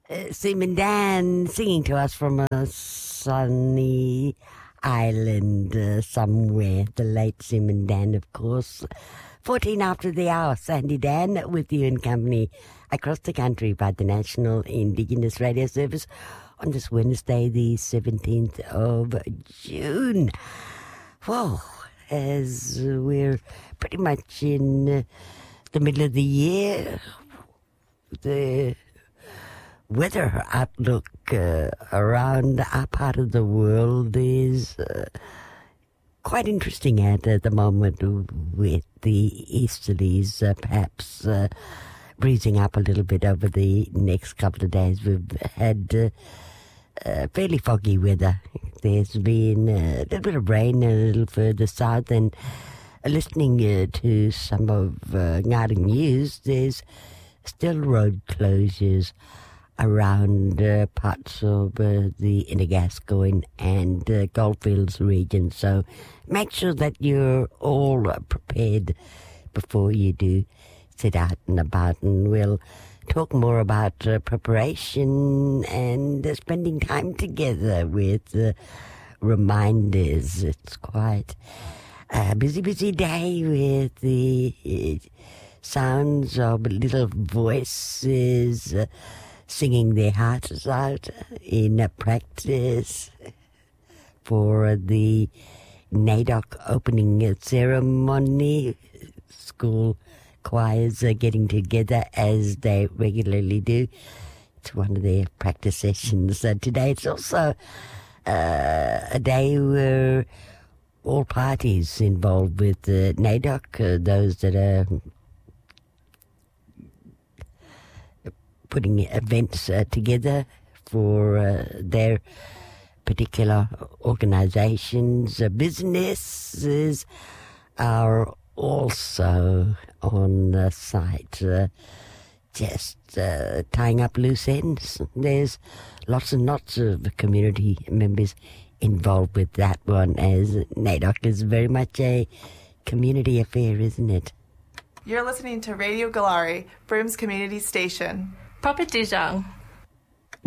Seaman Dan singing to us from a sunny island somewhere. The late Seaman Dan, of course. 14 after the hour, Sandy Dan with you in company across the country by the National Indigenous Radio Service on this Wednesday, the 17th of June. Whoa, as we're pretty much in the middle of the year, the weather outlook around our part of the world is quite interesting at the moment, with the easterlies perhaps breezing up a little bit over the next couple of days. We've had fairly foggy weather. There's been a little bit of rain a little further south, and listening to some of Ngāti News, there's still road closures around parts of the Innergascoyne and Goldfields region. So make sure that you're all prepared before you do sit out and about. And we'll talk more about preparation and spending time together with reminders. It's quite a busy day with the sounds of little voices singing their hearts out in a practice for the NAIDOC opening ceremony. School choirs are getting together as they regularly do. It's one of their practice sessions today. It's also a day where all parties involved with NAIDOC, those that are putting events together for their particular organizations, businesses are also on the site, just tying up loose ends. There's lots and lots of community members involved with that one, as NAIDOC is very much a community affair, isn't it? You're listening to Radio Galari, Broom's community station. Papa Dijang.